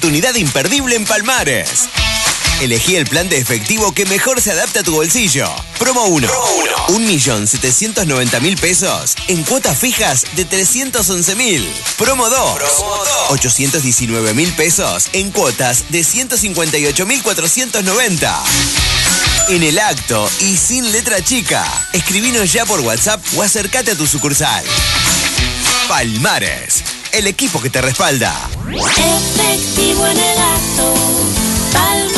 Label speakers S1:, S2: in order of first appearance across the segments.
S1: Oportunidad imperdible en Palmares. Elegí el plan de efectivo que mejor se adapta a tu bolsillo. Promo 1. 1.790.000 pesos en cuotas fijas de 311.000. Promo 2. 819.000 pesos en cuotas de 158.490. En el acto y sin letra chica. Escribinos ya por WhatsApp o acércate a tu sucursal. Palmares, el equipo que te respalda.
S2: Efectivo en el acto. Palmares.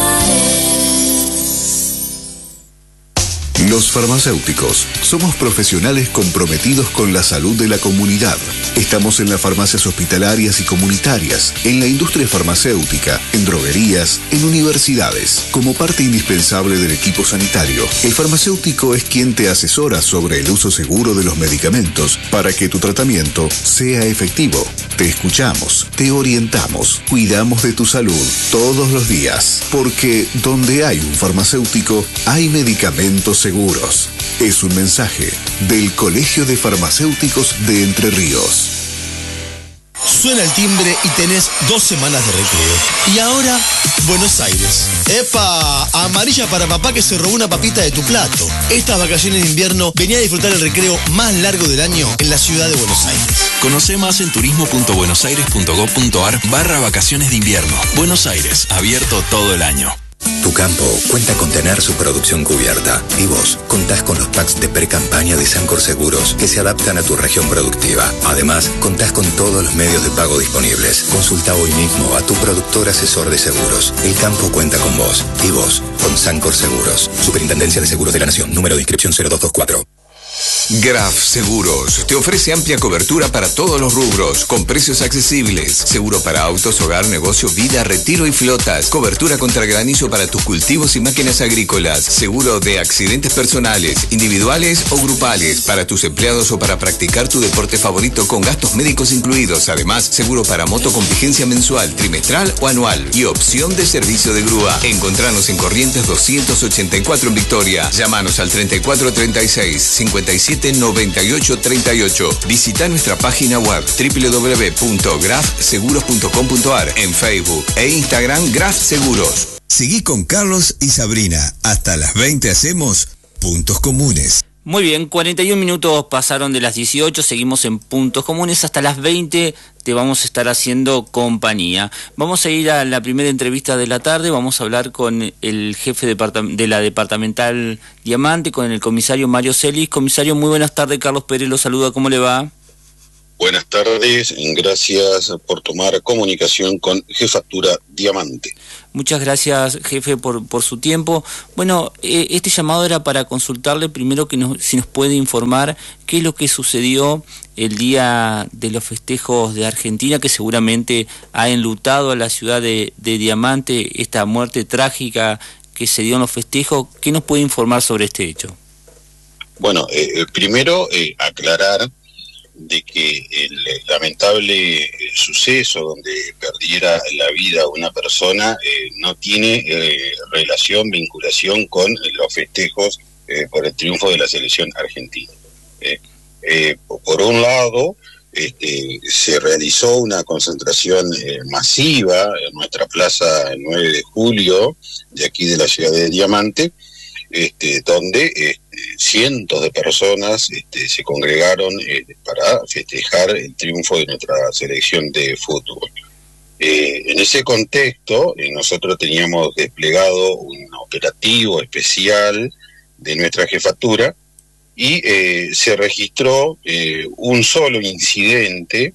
S3: Los farmacéuticos somos profesionales comprometidos con la salud de la comunidad. Estamos en las farmacias hospitalarias y comunitarias, en la industria farmacéutica, en droguerías, en universidades. Como parte indispensable del equipo sanitario, el farmacéutico es quien te asesora sobre el uso seguro de los medicamentos para que tu tratamiento sea efectivo. Te escuchamos, te orientamos, cuidamos de tu salud todos los días, porque donde hay un farmacéutico, hay medicamentos seguros. Es un mensaje del Colegio de Farmacéuticos de Entre Ríos.
S4: Suena el timbre y tenés 2 semanas de recreo. Y ahora, Buenos Aires. ¡Epa! Amarilla para papá que se robó una papita de tu plato. Estas vacaciones de invierno venía a disfrutar el recreo más largo del año en la ciudad de Buenos Aires.
S5: Conoce más en turismo.buenosaires.gov.ar/vacaciones de invierno. Buenos Aires, abierto todo el año.
S6: Tu campo cuenta con tener su producción cubierta. Y vos contás con los packs de pre-campaña de Sancor Seguros que se adaptan a tu región productiva. Además, contás con todos los medios de pago disponibles. Consulta hoy mismo a tu productor asesor de seguros. El campo cuenta con vos. Y vos con Sancor Seguros. Superintendencia de Seguros de la Nación. Número de inscripción 0224.
S7: Graf Seguros te ofrece amplia cobertura para todos los rubros, con precios accesibles. Seguro para autos, hogar, negocio, vida, retiro y flotas. Cobertura contra granizo para tus cultivos y máquinas agrícolas. Seguro de accidentes personales, individuales o grupales, para tus empleados o para practicar tu deporte favorito con gastos médicos incluidos. Además, seguro para moto con vigencia mensual, trimestral o anual. Y opción de servicio de grúa. Encontranos en Corrientes 284 en Victoria. Llámanos al 3436 579838. Visita nuestra página web www.grafseguros.com.ar, en Facebook e Instagram Graf Seguros.
S8: Seguí con Carlos y Sabrina. Hasta las 20 hacemos Puntos Comunes.
S9: Muy bien, 41 minutos pasaron de las 18, seguimos en Puntos Comunes, hasta las 20 te vamos a estar haciendo compañía. Vamos a ir a la primera entrevista de la tarde, vamos a hablar con el jefe de la departamental Diamante, con el comisario Mario Celis. Comisario, muy buenas tardes, Carlos Pérez lo saluda, ¿cómo le va?
S10: Buenas tardes, gracias por tomar comunicación con Jefatura Diamante.
S9: Muchas gracias, jefe, por su tiempo. Bueno, este llamado era para consultarle primero si nos puede informar qué es lo que sucedió el día de los festejos de Argentina, que seguramente ha enlutado a la ciudad de Diamante, esta muerte trágica que se dio en los festejos. ¿Qué nos puede informar sobre este hecho?
S10: Bueno, primero aclarar de que el lamentable suceso donde perdiera la vida una persona no tiene relación, vinculación con los festejos por el triunfo de la selección argentina. Por un lado, se realizó una concentración masiva en nuestra plaza 9 de julio, de aquí de la ciudad de Diamante, donde cientos de personas se congregaron para festejar el triunfo de nuestra selección de fútbol. En ese contexto, nosotros teníamos desplegado un operativo especial de nuestra jefatura y se registró un solo incidente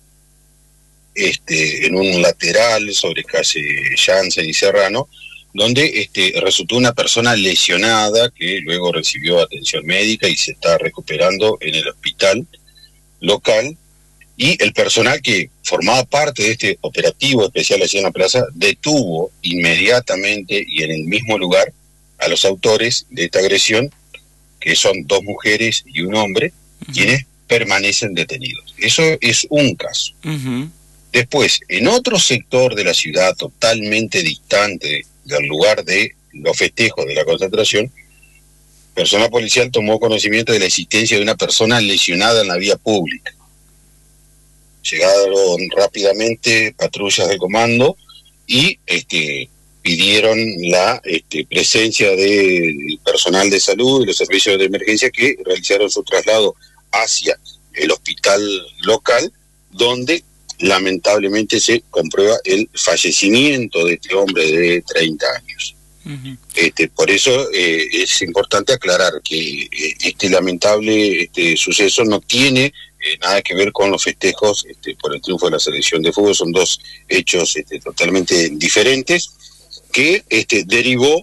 S10: en un lateral sobre calle Jansen y Serrano, donde resultó una persona lesionada que luego recibió atención médica y se está recuperando en el hospital local, y el personal que formaba parte de este operativo especial allí en la plaza detuvo inmediatamente y en el mismo lugar a los autores de esta agresión, que son 2 mujeres y un hombre, quienes permanecen detenidos. Eso es un caso. Después, en otro sector de la ciudad, totalmente distante del lugar de los festejos de la concentración, personal policial tomó conocimiento de la existencia de una persona lesionada en la vía pública. Llegaron rápidamente patrullas del comando y pidieron la presencia del personal de salud y los servicios de emergencia que realizaron su traslado hacia el hospital local, donde lamentablemente se comprueba el fallecimiento de este hombre de 30 años. Por eso es importante aclarar que este lamentable suceso no tiene nada que ver con los festejos por el triunfo de la selección de fútbol. Son dos hechos totalmente diferentes que derivó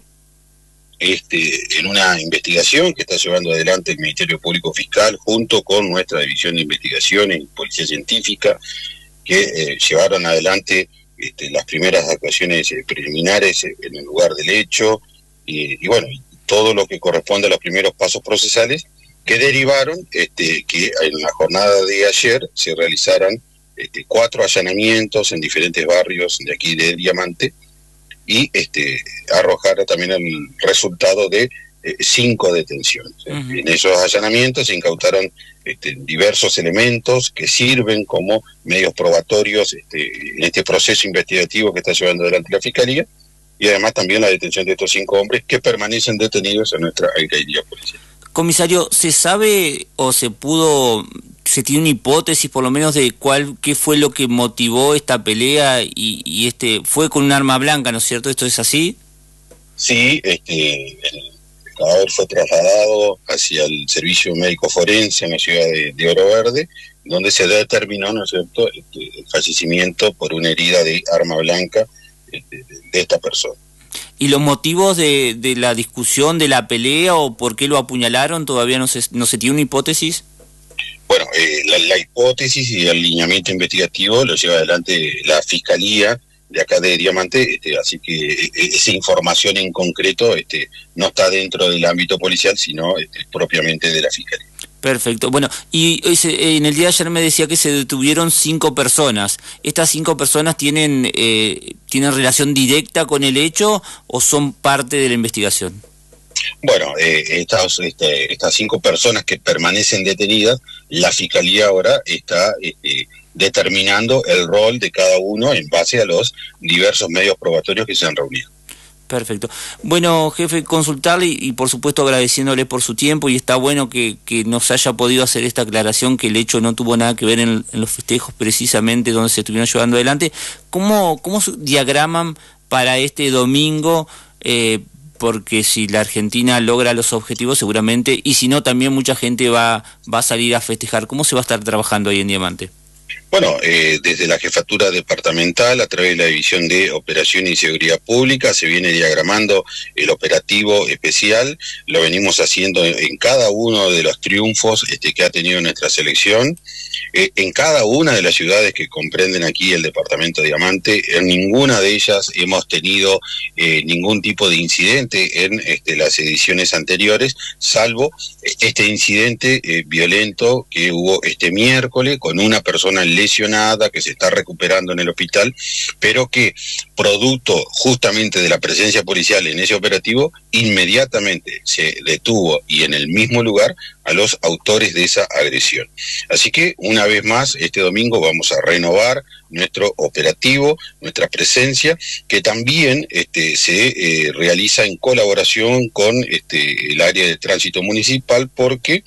S10: en una investigación que está llevando adelante el Ministerio Público Fiscal junto con nuestra División de Investigaciones y Policía Científica, que llevaron adelante las primeras actuaciones preliminares en el lugar del hecho y bueno, todo lo que corresponde a los primeros pasos procesales que derivaron que en la jornada de ayer se realizaran 4 allanamientos en diferentes barrios de aquí de Diamante y arrojara también el resultado de 5 detenciones. En esos allanamientos se incautaron diversos elementos que sirven como medios probatorios en este proceso investigativo que está llevando adelante la Fiscalía, y además también la detención de estos 5 hombres que permanecen detenidos en nuestra alcaldía policial.
S9: Comisario, ¿se sabe o se tiene una hipótesis por lo menos de qué fue lo que motivó esta pelea y fue con un arma blanca, ¿no es cierto? ¿Esto es así?
S10: Sí, el cadáver fue trasladado hacia el servicio médico forense en la ciudad de Oro Verde, donde se determinó, ¿no es cierto?, el fallecimiento por una herida de arma blanca de esta persona.
S9: ¿Y los motivos de la discusión, de la pelea o por qué lo apuñalaron todavía no se tiene una hipótesis?
S10: Bueno, la hipótesis y el lineamiento investigativo lo lleva adelante la Fiscalía de acá de Diamante, así que esa información en concreto no está dentro del ámbito policial, sino propiamente de la Fiscalía.
S9: Perfecto. Bueno, y en el día de ayer me decía que se detuvieron 5 personas. ¿Estas 5 personas tienen relación directa con el hecho o son parte de la investigación?
S10: Bueno, estas 5 personas que permanecen detenidas, la Fiscalía ahora está determinando el rol de cada uno en base a los diversos medios probatorios que se han reunido.
S9: Perfecto. Bueno, jefe, consultarle y por supuesto agradeciéndole por su tiempo, y está bueno que nos haya podido hacer esta aclaración, que el hecho no tuvo nada que ver en los festejos precisamente donde se estuvieron llevando adelante. ¿Cómo diagraman para este domingo? Porque si la Argentina logra los objetivos seguramente, y si no también mucha gente va a salir a festejar. ¿Cómo se va a estar trabajando ahí en Diamante?
S10: Bueno, desde la jefatura departamental, a través de la División de Operación y Seguridad Pública, se viene diagramando el operativo especial. Lo venimos haciendo en cada uno de los triunfos que ha tenido nuestra selección. En cada una de las ciudades que comprenden aquí el departamento de Diamante, en ninguna de ellas hemos tenido ningún tipo de incidente en las ediciones anteriores, salvo este incidente violento que hubo este miércoles con una persona lesionada que se está recuperando en el hospital, pero que producto justamente de la presencia policial en ese operativo, inmediatamente se detuvo y en el mismo lugar a los autores de esa agresión. Así que una vez más este domingo vamos a renovar nuestro operativo, nuestra presencia, que también se realiza en colaboración con el área de tránsito municipal, porque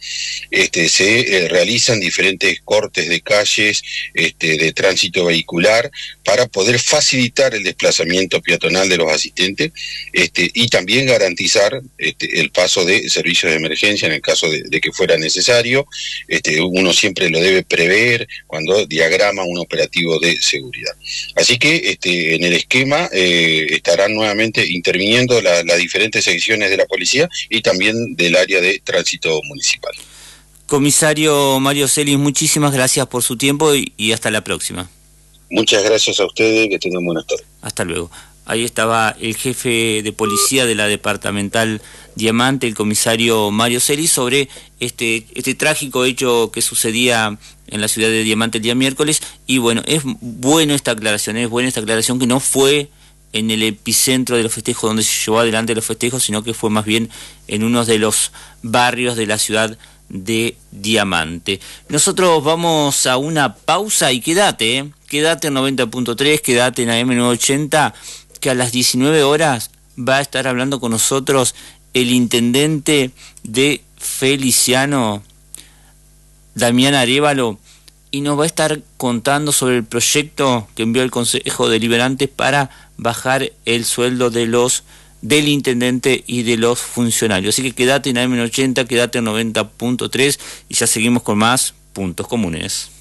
S10: se realizan diferentes cortes de calles de tránsito vehicular para poder facilitar el desplazamiento peatonal de los asistentes y también garantizar el paso de servicios de emergencia en el caso de que fuera necesario. Uno siempre lo debe prever cuando diagrama un operativo de seguridad. Así que en el esquema estarán nuevamente interviniendo las diferentes secciones de la policía y también del área de tránsito municipal.
S9: Comisario Mario Celis, muchísimas gracias por su tiempo y hasta la próxima.
S10: Muchas gracias a ustedes, que tengan buenas tardes.
S9: Hasta luego. Ahí estaba el jefe de policía de la departamental Diamante, el comisario Mario Celis, sobre este trágico hecho que sucedía en la ciudad de Diamante el día miércoles. Y bueno, es buena esta aclaración que no fue en el epicentro de los festejos donde se llevó adelante los festejos, sino que fue más bien en uno de los barrios de la ciudad de Diamante. Nosotros vamos a una pausa y quédate quédate en 90.3, quédate en AM980, que a las 19 horas va a estar hablando con nosotros el intendente de Feliciano, Damián Arévalo, y nos va a estar contando sobre el proyecto que envió el Consejo Deliberante para bajar el sueldo del intendente y de los funcionarios. Así que quédate en AM980, quédate en 90.3 y ya seguimos con más puntos comunes.